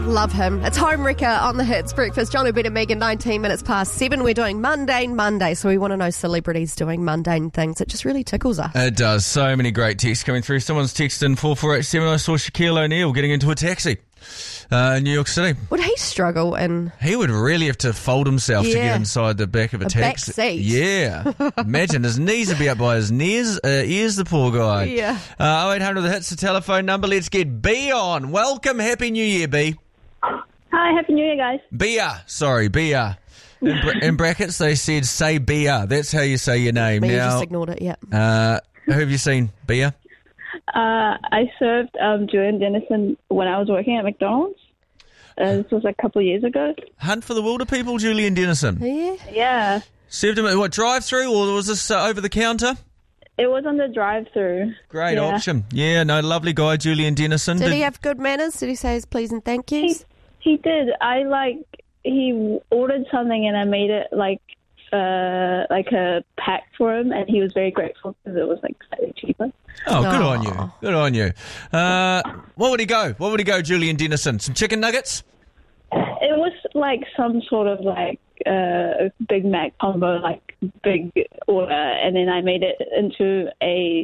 Love him. It's Home Wrecker on the Hits Breakfast. John O'Brien and Megan, 19 minutes past 7. We're doing Mundane Monday, so we want to know celebrities doing mundane things. It just really tickles us. It does. So many great texts coming through. Someone's texted in 4487. I saw Shaquille O'Neal getting into a taxi in New York City. Would he struggle in... He would really have to fold himself to get inside the back of a taxi. Back seat. Yeah. Imagine, his knees would be up by his ears, the poor guy. Yeah. 0800 the Hits, the telephone number. Let's get B on. Welcome. Happy New Year, B. Hi, Happy New Year, guys. Bia. Sorry, Bia. In brackets, they said, say Bia. That's how you say your name. You Now, just ignored it, yeah. who have you seen, Bia? I served Julian Dennison when I was working at McDonald's. This was a couple of years ago. Hunt for the Wilder People, Julian Dennison. Yeah. Yeah. Served him at what, drive-through, or was this over the counter? It was on the drive-through. Great option. Yeah, no, lovely guy, Julian Dennison. Did he have good manners? Did he say his please and thank yous? He did. He ordered something and I made it like a pack for him, and he was very grateful because it was slightly cheaper. Oh, good on you. Good on you. What would he go? What would he go, Julian Dennison? Some chicken nuggets? It was some sort of a Big Mac combo, big order, and then I made it into a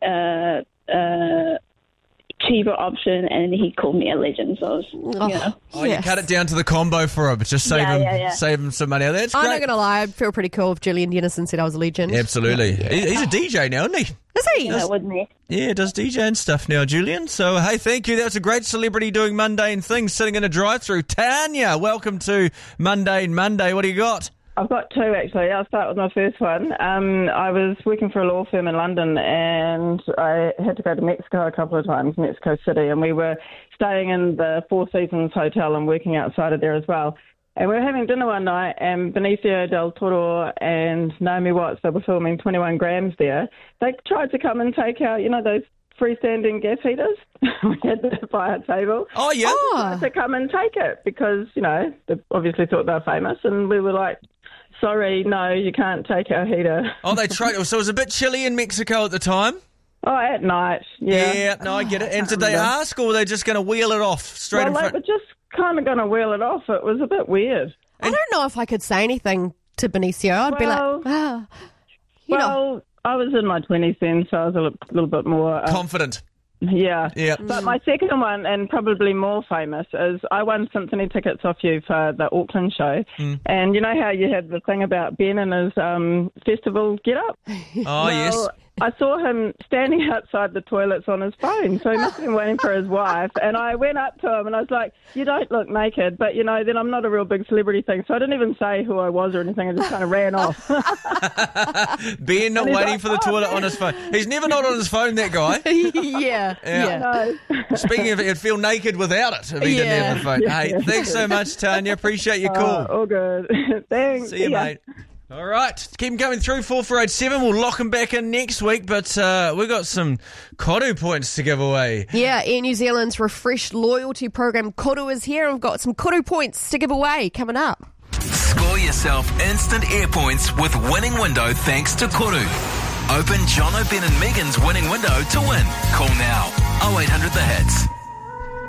cheaper option, and he called me a legend. So I was, you cut it down to the combo for him, but just save him some money. That's great. I'm not going to lie, I'd feel pretty cool if Julian Dennison said I was a legend. Absolutely. Yeah. He's a DJ now, isn't he? Is he? Yeah, wouldn't he? Yeah, does DJ and stuff now, Julian. So, hey, thank you. That's a great celebrity doing mundane things, sitting in a drive-through. Tanya, welcome to Mundane Monday. What do you got? I've got two, actually. I'll start with my first one. I was working for a law firm in London, and I had to go to Mexico a couple of times, Mexico City, and we were staying in the Four Seasons Hotel and working outside of there as well. And we were having dinner one night, and Benicio del Toro and Naomi Watts, they were filming 21 Grams there. They tried to come and take out, those freestanding gas heaters. We had to buy a table. Oh, yeah? They tried to come and take it because, they obviously thought they were famous, and we were like, sorry, no, you can't take our heater. Oh, they tried. So it was a bit chilly in Mexico at the time? Oh, at night, yeah. Yeah, no, I get it. And did they ask, or were they just going to wheel it off straight in front? They were just kind of going to wheel it off. It was a bit weird. I don't know if I could say anything to Benicio. I'd be like, I was in my 20s then, so I was a little bit more... confident. Yeah. Yeah. But my second one, and probably more famous, is I won symphony tickets off you for the Auckland show. And you know how you had the thing about Ben and his festival get-up? Oh, yes. I saw him standing outside the toilets on his phone, so he must have been waiting for his wife. And I went up to him and I was like, you don't look naked, but, then I'm not a real big celebrity thing. So I didn't even say who I was or anything. I just kind of ran off. Ben not waiting for the toilet on his phone. He's never not on his phone, that guy. Yeah. Speaking of it, he'd feel naked without it if he didn't have the phone. Hey, thanks so much, Tanya. Appreciate your call. All good. Thanks. See you, mate. All right, keep them coming through, 4487. We'll lock them back in next week, but we've got some Koru points to give away. Yeah, Air New Zealand's refreshed loyalty program Koru is here, and we've got some Koru points to give away coming up. Score yourself instant air points with Winning Window thanks to Koru. Open John O'Brien and Megan's Winning Window to win. Call now. 0800 The Hits.